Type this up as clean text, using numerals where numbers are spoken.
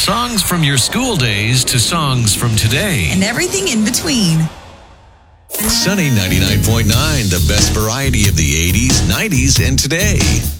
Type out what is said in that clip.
songs from your school days to songs from today. And everything in between. Sunny 99.9, the best variety of the 80s, 90s, and today.